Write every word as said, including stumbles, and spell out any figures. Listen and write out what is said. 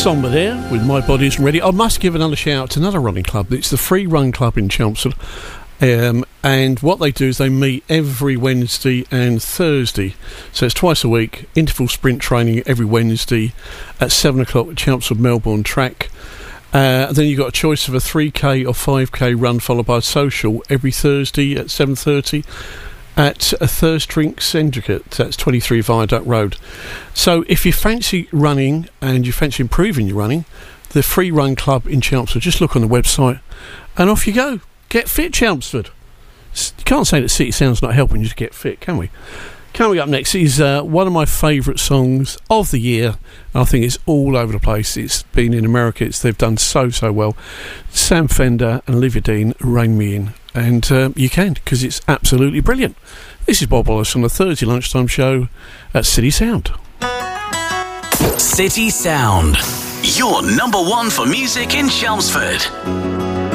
Somber there with My Body Isn't Ready. I must give another shout out to another running club. It's the Free Run Club in Chelmsford. Um, and what they do is they meet every Wednesday and Thursday. So it's twice a week. Interval sprint training every Wednesday at seven o'clock at Chelmsford Melbourne track. Uh, then you've got a choice of a three K or five K run followed by a social every Thursday at seven thirty at a Thirst Drink Syndicate. That's twenty-three Viaduct Road. So if you fancy running and you fancy improving your running, the Free Run Club in Chelmsford, just look on the website and off you go. Get fit, Chelmsford. You can't say that City Sound's not helping you to get fit, can we? Coming up next is uh, one of my favourite songs of the year. I think it's all over the place. It's been in America. It's, they've done so, so well. Sam Fender and Olivia Dean, Rein Me In. And uh, you can, because it's absolutely brilliant. This is Bob Wallace on the Thursday lunchtime show at City Sound. City Sound, your number one for music in Chelmsford.